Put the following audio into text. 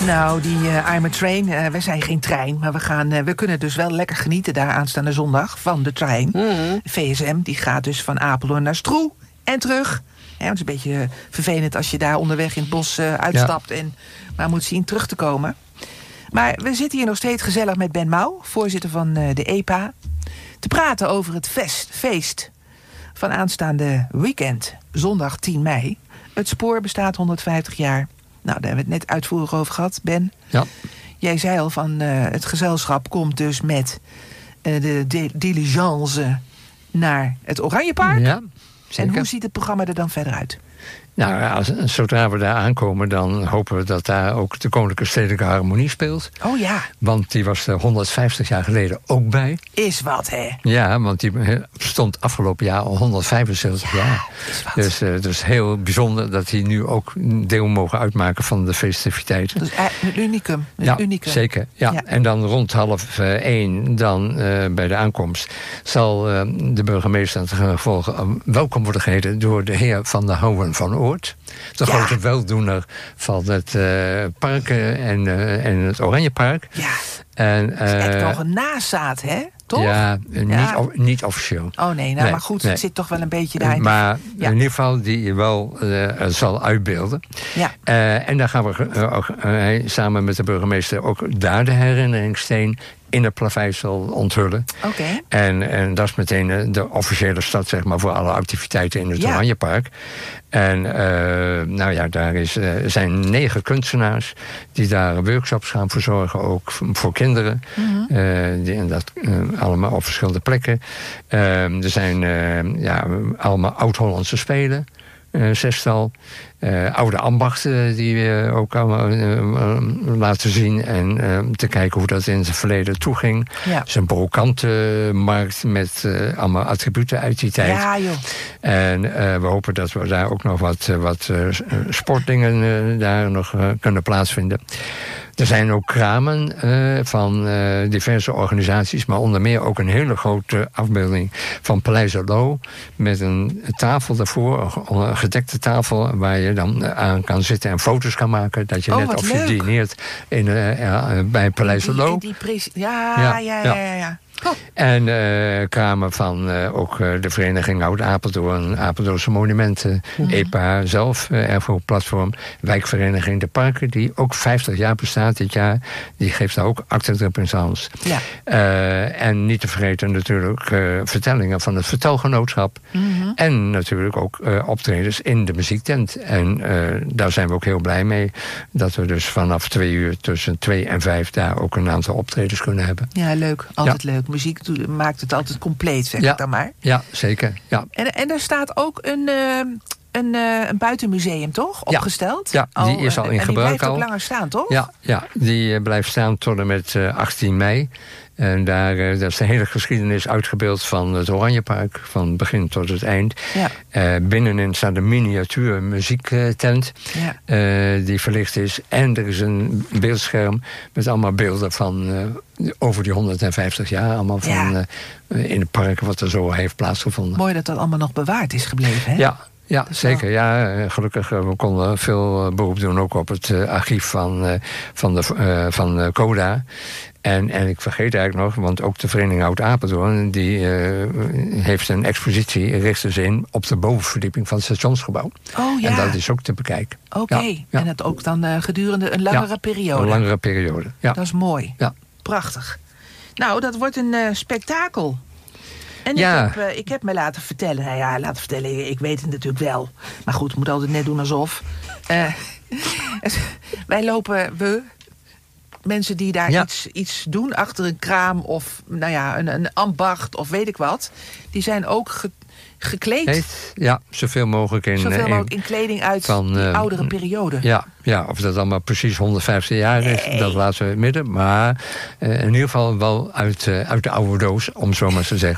Nou, die I'm a Train, we zijn geen trein, maar we kunnen dus wel lekker genieten daar aanstaande zondag van de trein. VSM, die gaat dus van Apeldoorn naar Stroe en terug. Ja, het is een beetje vervelend als je daar onderweg in het bos uitstapt en maar moet zien terug te komen. Maar we zitten hier nog steeds gezellig met Ben Mouw, voorzitter van de EPA, te praten over het feest van aanstaande weekend, zondag 10 mei. Het spoor bestaat 150 jaar. Nou, daar hebben we het net uitvoerig over gehad, Ben. Ja. Jij zei al van het gezelschap komt dus met de diligence naar het Oranjepark. Ja, zeker. En hoe ziet het programma er dan verder uit? Nou, zodra we daar aankomen, dan hopen we dat daar ook de Koninklijke Stedelijke Harmonie speelt. Oh ja. Want die was er 150 jaar geleden ook bij. Is wat, hè? Ja, want die stond afgelopen jaar al 175 jaar. Is wat. Dus het is heel bijzonder dat die nu ook deel mogen uitmaken van de festiviteiten. Dat is een unicum. Unicum. Zeker. Ja. En dan rond 12:30, dan bij de aankomst, zal de burgemeester ten gevolge welkom worden geheten door de heer Van der Houwen van Oort. De grote weldoener van het park en het Oranjepark. Ja, en, dat is echt nog een nazaat, hè? Toch? Ja, niet officieel. Oh nee, maar goed, het zit toch wel een beetje daar. Maar in ieder geval die je wel zal uitbeelden. Ja. En dan gaan we samen met de burgemeester ook daar de herinneringssteen in het plaveisel onthullen. Okay. En dat is meteen de officiële start, zeg maar, voor alle activiteiten in het Oranjepark. En daar zijn 9 kunstenaars die daar workshops gaan verzorgen, ook voor kinderen. En dat allemaal op verschillende plekken. Er zijn allemaal Oud-Hollandse spelen. 6-tal. Oude ambachten die we ook allemaal laten zien. En te kijken hoe dat in het verleden toeging. Ja. Het is een brokantenmarkt met allemaal attributen uit die tijd. Ja, joh. En we hopen dat we daar ook nog wat sportdingen daar nog kunnen plaatsvinden. Er zijn ook kramen van diverse organisaties, maar onder meer ook een hele grote afbeelding van Paleis Allo met een tafel daarvoor, een gedekte tafel waar je dan aan kan zitten en foto's kan maken. Dat je net of je dineert bij Paleis Allo. Ja. Oh. En kramen van ook de vereniging Oud-Apeldoorn, Apeldoornse Monumenten, EPA zelf, Erfgoedplatform, wijkvereniging De Parken, die ook 50 jaar bestaat dit jaar. Die geeft daar ook acte de présence. Ja. En niet te vergeten natuurlijk vertellingen van het Vertelgenootschap. En natuurlijk ook optredens in de muziektent. En daar zijn we ook heel blij mee. Dat we dus vanaf 2 uur tussen 2 en 5 daar ook een aantal optredens kunnen hebben. Ja, leuk. Altijd leuk. Muziek maakt het altijd compleet, zeg ik dan maar. Ja, zeker. Ja. En er staat ook een buitenmuseum, toch? Opgesteld? Ja, die is al in gebruik. En die blijft ook langer staan, toch? Ja, die blijft staan tot en met 18 mei. En daar is de hele geschiedenis uitgebeeld van het Oranjepark, van het begin tot het eind. Ja. Binnenin staat een miniatuur muziektent die verlicht is. En er is een beeldscherm met allemaal beelden van over die 150 jaar. Allemaal van in het park wat er zo heeft plaatsgevonden. Mooi dat dat allemaal nog bewaard is gebleven, hè? Ja, zeker. Ja, gelukkig we konden veel beroep doen ook op het archief van CODA. En ik vergeet eigenlijk nog, want ook de Vereniging Oud-Apeldoorn die heeft een expositie, richten ze in op de bovenverdieping van het stationsgebouw. Oh ja. En dat is ook te bekijken. Oké. Ja. En dat ook dan gedurende een langere periode. Een langere periode, ja. Dat is mooi. Ja. Prachtig. Nou, dat wordt een spektakel. En ik heb me laten vertellen, ik weet het natuurlijk wel. Maar goed, ik moet altijd net doen alsof. Mensen die daar iets doen achter een kraam of een ambacht of weet ik wat, die zijn ook gekleed. Ja, zoveel mogelijk in kleding uit die oudere periode. Ja, of dat allemaal precies 150 jaar is, dat laten we midden. Maar in ieder geval wel uit de oude doos, om zo maar te zeggen.